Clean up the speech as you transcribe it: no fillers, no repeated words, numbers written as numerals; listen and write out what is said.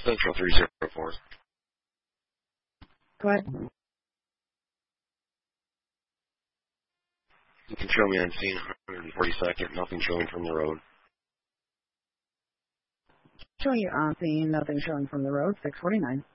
Central 304. Go ahead. You can show me on scene 142nd, nothing showing from the road. Showing you on scene, nothing showing from the road, 649.